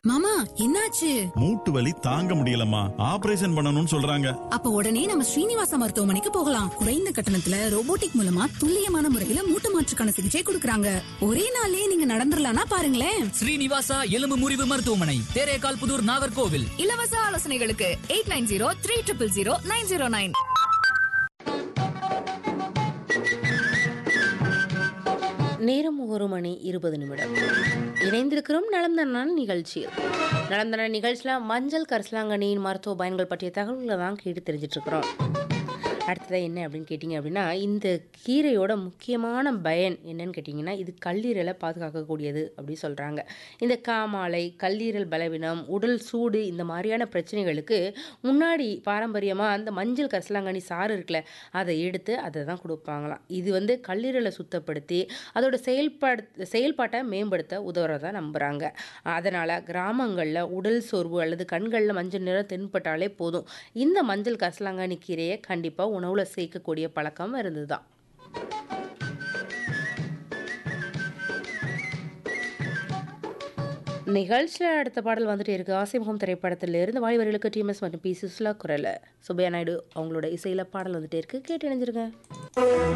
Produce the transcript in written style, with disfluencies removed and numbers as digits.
மாமா என்னாச்சு? மூட்டு வலி தாங்க முடியலம்மா, ஆபரேஷன் பண்ணணும்னு சொல்றாங்க. அப்ப உடனே நம்ம ஸ்ரீனிவாசா மருத்துவமனைக்கு போகலாம். குறைந்த கட்டணத்துல ரோபோட்டிக் மூலமா துல்லியமான முறையில மூட்டு மாற்றுக்கான சிகிச்சை கொடுக்கறாங்க. ஒரே நாள்லயே நீங்க நடந்துடலாம்னா பாருங்களேன். ஸ்ரீனிவாசா எலும்பு முறிவு மருத்துவமனை, தேரேகால் புதூர், நாகர்கோவில். இலவச ஆலோசனைகளுக்கு 8903000909. நேரம் 1:20. இணைந்திருக்கிறோம் நலம் தான நிகழ்ச்சியில். நலம் தான நிகழ்ச்சியில் மஞ்சள் கரிசலாங்கண்ணியின் மருத்துவ பயன்கள் பற்றிய தகவல்களை தான் கேட்டு தெரிஞ்சிட்டு இருக்கிறோம். அடுத்ததாக என்ன அப்படின்னு கேட்டிங்க அப்படின்னா, இந்த கீரையோட முக்கியமான பயன் என்னன்னு கேட்டிங்கன்னா, இது கல்லீரலை பாதுகாக்கக்கூடியது அப்படி சொல்கிறாங்க. இந்த காமாலை, கல்லீரல் பலவீனம், உடல் சூடு இந்த மாதிரியான பிரச்சனைகளுக்கு முன்னாடி பாரம்பரியமாக அந்த மஞ்சள் கரிசலாங்கண்ணி சாறு இருக்குல்ல, அதை எடுத்து அதை தான் கொடுப்பாங்களாம். இது கல்லீரலை சுத்தப்படுத்தி அதோட செயல்பாட்டை மேம்படுத்த உதவுறதா நம்புகிறாங்க. அதனால் கிராமங்களில் உடல் சோர்வு அல்லது கண்களில் மஞ்சள் நிறம் தென்பட்டாலே போதும், இந்த மஞ்சள் கரிசலாங்கண்ணி கீரையை கண்டிப்பாக உணவுல சேர்க்கக்கூடிய பழக்கம் இருந்துதான். நிகழ்ச்சியில் அடுத்த பாடல் வந்துட்டு இருக்கு. ஆசைமுகம் திரைப்படத்திலிருந்து வாய்வர்களுக்கு டிஎம்எஸ் மற்றும் பி சுஸ்லா குரல சுப்பையா நாயுடு அவங்களோட இசையில பாடல் வந்துட்டே இருக்கு. கேட்டு இணைஞ்சிருங்க.